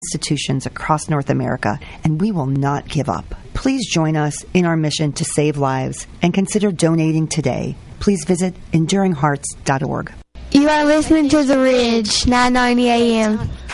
institutions across North America, and we will not give up. Please join us in our mission to save lives and consider donating today. Please visit EnduringHearts.org. You are listening to The Ridge, 990 AM.